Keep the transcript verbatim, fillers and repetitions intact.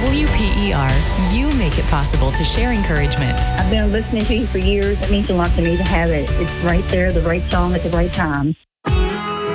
W P E R, you make it possible to share encouragement. I've been listening to you for years. It means a lot to me to have it. It's right there, the right song at the right time.